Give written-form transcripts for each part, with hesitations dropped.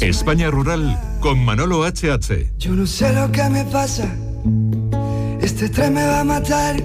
España Rural con Manolo H.H. Yo no sé lo que me pasa, este tren me va a matar.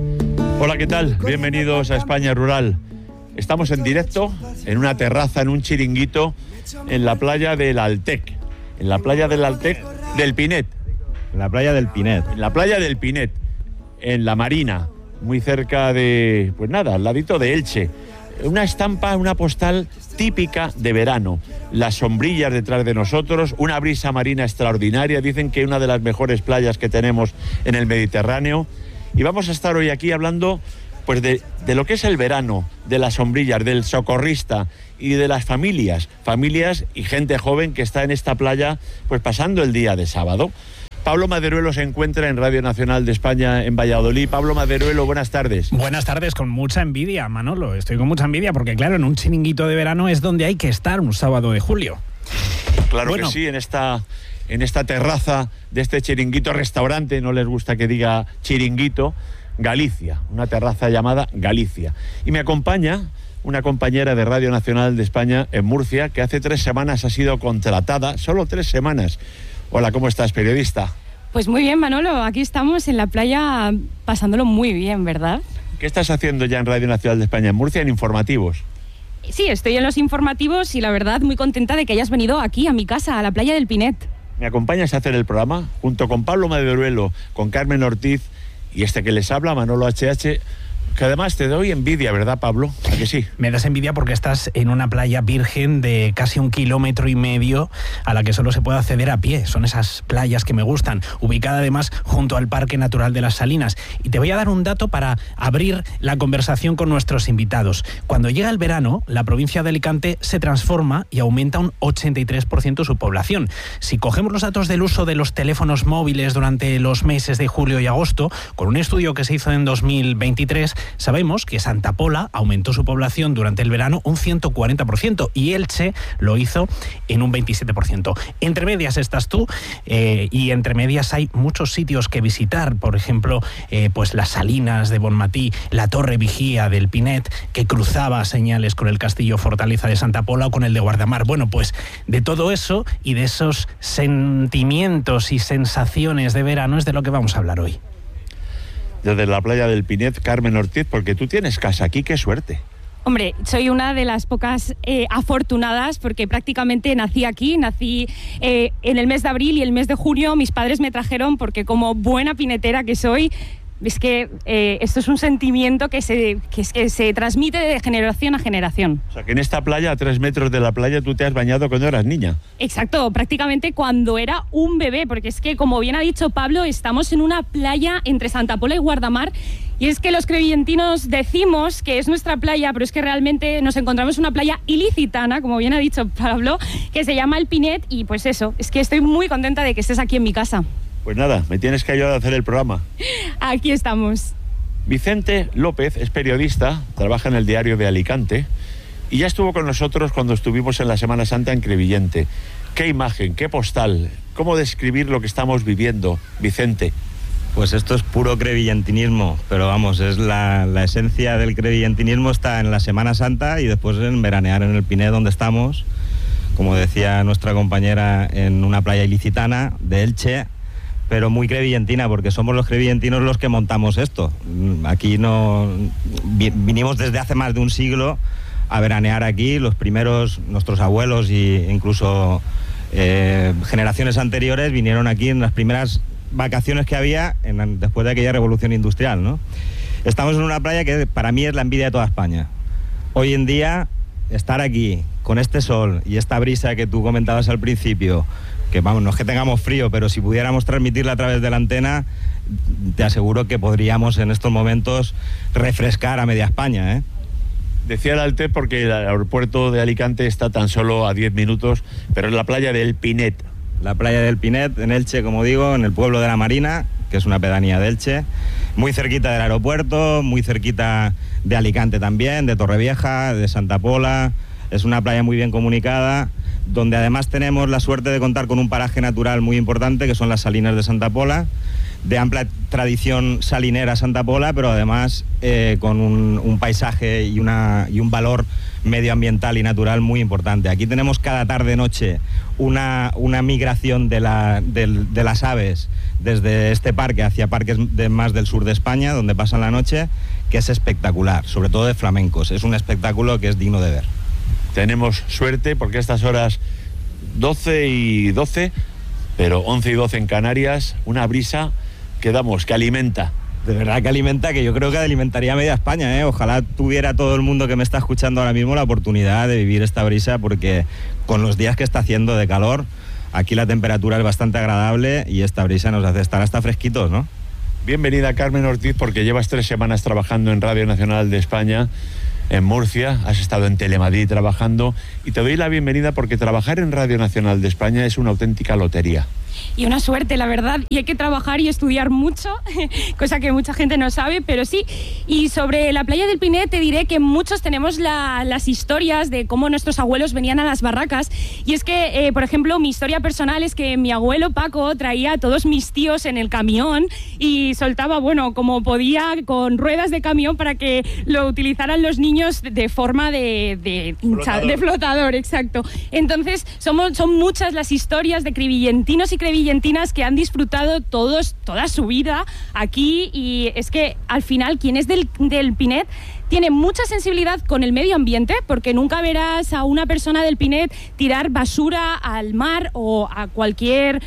Hola, ¿qué tal? Bienvenidos a España Rural. Estamos en directo, en una terraza, en un chiringuito, en la playa del Altec. En la playa del Altec del Pinet. En la playa del Pinet. En la playa del Pinet, en la Marina, muy cerca de, pues nada, al ladito de Elche. Una estampa, una postal típica de verano. Las sombrillas detrás de nosotros, una brisa marina extraordinaria. Dicen que una de las mejores playas que tenemos en el Mediterráneo. Y vamos a estar hoy aquí hablando pues de lo que es el verano, de las sombrillas, del socorrista y de las familias y gente joven que está en esta playa pues pasando el día de sábado. Pablo Maderuelo se encuentra en Radio Nacional de España en Valladolid. Pablo Maderuelo, buenas tardes. Buenas tardes, con mucha envidia, Manolo. Estoy con mucha envidia porque, claro, en un chiringuito de verano es donde hay que estar un sábado de julio. Claro que sí, en esta terraza de este chiringuito restaurante, no les gusta que diga chiringuito, Galicia, una terraza llamada Galicia. Y me acompaña una compañera de Radio Nacional de España en Murcia, que hace 3 semanas ha sido contratada, solo 3 semanas. Hola, ¿cómo estás, periodista? Pues muy bien, Manolo, aquí estamos en la playa pasándolo muy bien, ¿verdad? ¿Qué estás haciendo ya en Radio Nacional de España en Murcia, en informativos? Sí, estoy en los informativos y la verdad muy contenta de que hayas venido aquí a mi casa, a la playa del Pinet. ¿Me acompañas a hacer el programa? Junto con Pablo Maderuelo, con Carmen Ortiz y este que les habla, Manolo H.H., que además te doy envidia, ¿verdad, Pablo? ¿A que sí? Me das envidia porque estás en una playa virgen de casi 1,5 kilómetros a la que solo se puede acceder a pie. Son esas playas que me gustan, ubicada además junto al Parque Natural de las Salinas. Y te voy a dar un dato para abrir la conversación con nuestros invitados. Cuando llega el verano, la provincia de Alicante se transforma y aumenta un 83% su población. Si cogemos los datos del uso de los teléfonos móviles durante los meses de julio y agosto, con un estudio que se hizo en 2023, sabemos que Santa Pola aumentó su población durante el verano un 140% y Elche lo hizo en un 27%. Entre medias estás tú y entre medias hay muchos sitios que visitar, por ejemplo, pues las Salinas de Bonmatí, la Torre Vigía del Pinet, que cruzaba señales con el Castillo Fortaleza de Santa Pola o con el de Guardamar. Bueno, pues de todo eso y de esos sentimientos y sensaciones de verano es de lo que vamos a hablar hoy. Desde la playa del Pinet, Carmen Ortiz, porque tú tienes casa aquí, qué suerte. Hombre, soy una de las pocas afortunadas porque prácticamente nací aquí, en el mes de abril y el mes de junio mis padres me trajeron porque como buena pinetera que soy, es que esto es un sentimiento que se transmite de generación a generación. O sea, que en esta playa, a 3 metros de la playa, tú te has bañado cuando eras niña. Exacto, prácticamente cuando era un bebé, porque es que, como bien ha dicho Pablo, estamos en una playa entre Santa Pola y Guardamar, y es que los crevillentinos decimos que es nuestra playa, pero es que realmente nos encontramos en una playa ilicitana, como bien ha dicho Pablo, que se llama el Pinet, y pues eso, es que estoy muy contenta de que estés aquí en mi casa. Pues nada, me tienes que ayudar a hacer el programa. Aquí estamos. Vicente López es periodista, trabaja en el Diario de Alicante y ya estuvo con nosotros cuando estuvimos en la Semana Santa en Crevillente. ¿Qué imagen, qué postal? ¿Cómo describir lo que estamos viviendo, Vicente? Pues esto es puro crevillentinismo, pero vamos, es la esencia del crevillentinismo está en la Semana Santa y después en veranear en el Pinet donde estamos, como decía nuestra compañera, en una playa ilicitana de Elche, pero muy crevillentina, porque somos los crevillentinos los que montamos esto. Aquí vinimos desde hace más de un siglo a veranear aquí, los primeros, nuestros abuelos e incluso generaciones anteriores vinieron aquí en las primeras vacaciones que había después de aquella revolución industrial, ¿no? Estamos en una playa que para mí es la envidia de toda España. Hoy en día, estar aquí con este sol y esta brisa que tú comentabas al principio, que vamos, no es que tengamos frío, pero si pudiéramos transmitirla a través de la antena, te aseguro que podríamos en estos momentos refrescar a media España, ¿eh? Decía el Altec porque el aeropuerto de Alicante está tan solo a 10 minutos, pero es la playa del Pinet. La playa del Pinet, en Elche, como digo, en el pueblo de la Marina, que es una pedanía de Elche, muy cerquita del aeropuerto, muy cerquita de Alicante también, de Torrevieja, de Santa Pola. Es una playa muy bien comunicada, donde además tenemos la suerte de contar con un paraje natural muy importante, que son las Salinas de Santa Pola, de amplia tradición salinera Santa Pola, pero además con un paisaje y un valor medioambiental y natural muy importante. Aquí tenemos cada tarde-noche una migración de las aves desde este parque hacia parques más del sur de España, donde pasan la noche, que es espectacular, sobre todo de flamencos. Es un espectáculo que es digno de ver. Tenemos suerte porque a estas horas 12 y 12, pero 11 y 12 en Canarias, una brisa que alimenta. De verdad que alimenta, que yo creo que alimentaría media España, ¿eh? Ojalá tuviera todo el mundo que me está escuchando ahora mismo la oportunidad de vivir esta brisa, porque con los días que está haciendo de calor, aquí la temperatura es bastante agradable y esta brisa nos hace estar hasta fresquitos, ¿no? Bienvenida, Carmen Ortiz, porque llevas 3 semanas trabajando en Radio Nacional de España, en Murcia, has estado en Telemadrid trabajando, y te doy la bienvenida porque trabajar en Radio Nacional de España es una auténtica lotería. Y una suerte, la verdad, y hay que trabajar y estudiar mucho, cosa que mucha gente no sabe, pero sí. Y sobre la playa del Pinet te diré que muchos tenemos las historias de cómo nuestros abuelos venían a las barracas, y es que, por ejemplo, mi historia personal es que mi abuelo Paco traía a todos mis tíos en el camión y soltaba, bueno, como podía, con ruedas de camión para que lo utilizaran los niños de forma de flotador, exacto. Entonces, son muchas las historias de crevillentinos y crevillentinas que han disfrutado toda su vida aquí, y es que al final quien es del Pinet tiene mucha sensibilidad con el medio ambiente, porque nunca verás a una persona del Pinet tirar basura al mar o a cualquier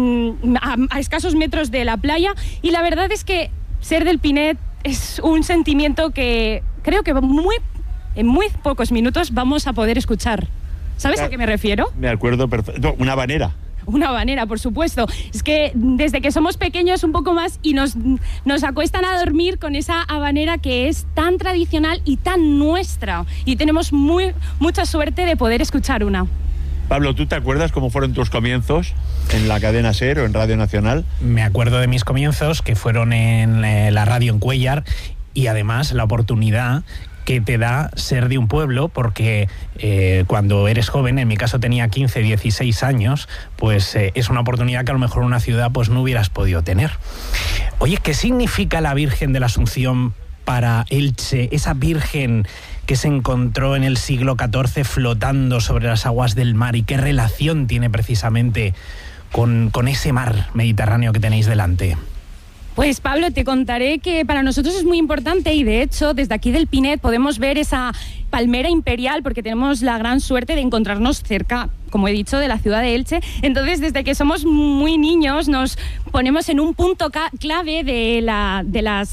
a escasos metros de la playa, y la verdad es que ser del Pinet es un sentimiento que creo que en muy pocos minutos vamos a poder escuchar. ¿Sabes a qué me refiero? Me acuerdo perfecto. Una habanera. Una habanera, por supuesto. Es que desde que somos pequeños un poco más y nos acuestan a dormir con esa habanera que es tan tradicional y tan nuestra. Y tenemos mucha suerte de poder escuchar una. Pablo, ¿tú te acuerdas cómo fueron tus comienzos en la cadena SER o en Radio Nacional? Me acuerdo de mis comienzos, que fueron en la radio en Cuéllar, y además la oportunidad que te da ser de un pueblo, porque cuando eres joven, en mi caso tenía 15, 16 años, pues es una oportunidad que a lo mejor en una ciudad pues no hubieras podido tener. Oye, ¿qué significa la Virgen de la Asunción para Elche? Esa Virgen que se encontró en el siglo XIV flotando sobre las aguas del mar, y qué relación tiene precisamente con ese mar Mediterráneo que tenéis delante. Pues Pablo, te contaré que para nosotros es muy importante, y de hecho desde aquí del Pinet podemos ver esa palmera imperial, porque tenemos la gran suerte de encontrarnos cerca, como he dicho, de la ciudad de Elche. Entonces, desde que somos muy niños nos ponemos en un punto clave de la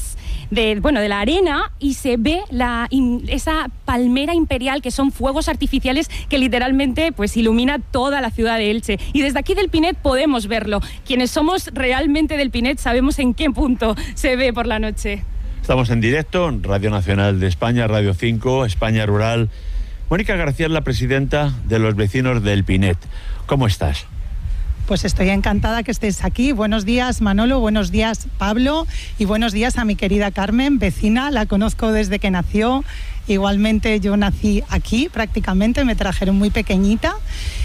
arena, y se ve esa palmera imperial, que son fuegos artificiales que literalmente pues ilumina toda la ciudad de Elche. Y desde aquí del Pinet podemos verlo. Quienes somos realmente del Pinet sabemos en qué punto se ve por la noche. Estamos en directo en Radio Nacional de España, Radio 5, España Rural. Mónica García es la presidenta de los vecinos del Pinet. ¿Cómo estás? Pues estoy encantada que estés aquí. Buenos días, Manolo, buenos días, Pablo, y buenos días a mi querida Carmen, vecina, la conozco desde que nació. Igualmente yo nací aquí prácticamente, me trajeron muy pequeñita.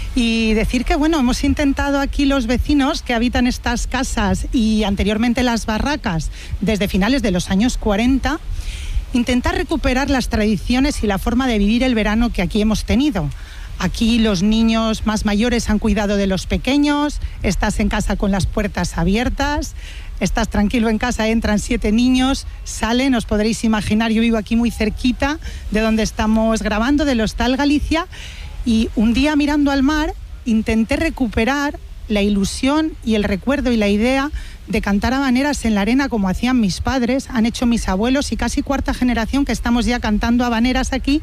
Y decir que, bueno, hemos intentado aquí los vecinos que habitan estas casas y anteriormente las barracas desde finales de los años 40, intentar recuperar las tradiciones y la forma de vivir el verano que aquí hemos tenido. Aquí los niños más mayores han cuidado de los pequeños, estás en casa con las puertas abiertas, estás tranquilo en casa, entran 7 niños, salen, os podréis imaginar, yo vivo aquí muy cerquita de donde estamos grabando, del Hostal Galicia, y un día mirando al mar intenté recuperar la ilusión y el recuerdo y la idea de cantar habaneras en la arena como hacían mis padres, han hecho mis abuelos, y casi 4ª generación que estamos ya cantando habaneras aquí.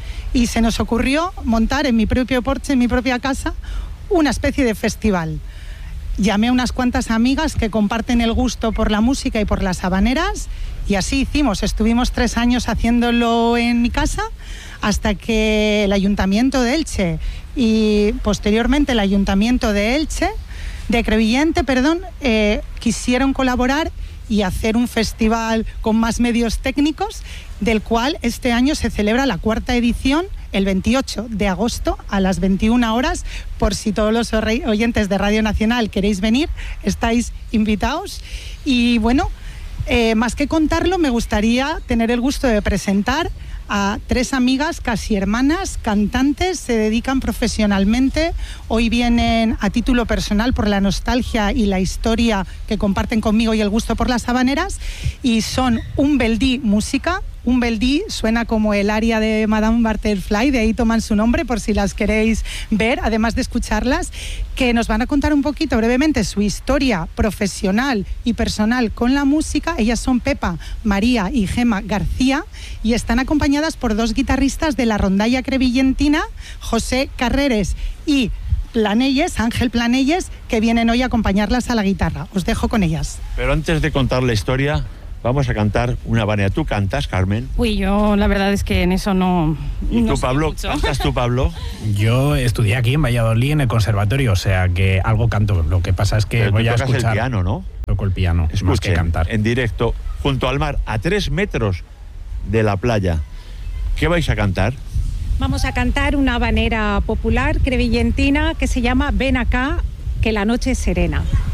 Y se nos ocurrió montar en mi propio porche, en mi propia casa, una especie de festival. Llamé a unas cuantas amigas que comparten el gusto por la música y por las habaneras, y así hicimos. Estuvimos 3 años haciéndolo en mi casa, hasta que el Ayuntamiento de Elche y posteriormente el Ayuntamiento de Crevillente, quisieron colaborar y hacer un festival con más medios técnicos, del cual este año se celebra la 4ª edición, el 28 de agosto a las 21 horas. Por si todos los oyentes de Radio Nacional queréis venir, estáis invitados. Y bueno, más que contarlo, me gustaría tener el gusto de presentar a 3 amigas, casi hermanas, cantantes, se dedican profesionalmente. Hoy vienen a título personal por la nostalgia y la historia que comparten conmigo y el gusto por las habaneras, y son Un Beldí Música. Un Beldí suena como el aria de Madame Butterfly, de ahí toman su nombre por si las queréis ver, además de escucharlas, que nos van a contar un poquito brevemente su historia profesional y personal con la música. Ellas son Pepa, María y Gema García, y están acompañadas por 2 guitarristas de la rondalla crevillentina, José Carreres y Planelles, Ángel Planelles, que vienen hoy a acompañarlas a la guitarra. Os dejo con ellas. Pero antes de contar la historia, vamos a cantar una habanera. ¿Tú cantas, Carmen? Uy, yo la verdad es que en eso no... ¿Y no tú, sé Pablo? mucho. ¿Cantas tú, Pablo? Yo estudié aquí en Valladolid en el conservatorio, o sea que algo canto. Lo que pasa es que Pero voy tú a tocas escuchar. el piano, ¿no? Toco el piano, más que Escuchen, cantar. en directo, junto al mar, a 3 metros de la playa. ¿Qué vais a cantar? Vamos a cantar una habanera popular crevillentina que se llama Ven acá, que la noche es serena.